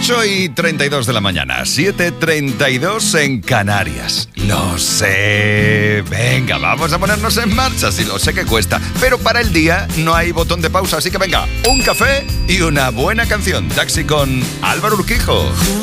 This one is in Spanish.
8:32 de la mañana, 7:32 en Canarias. Lo sé. Venga, vamos a ponernos en marcha. Sí, lo sé que cuesta, pero para el día no hay botón de pausa, así que venga, un café y una buena canción. Taxi con Álvaro Urquijo.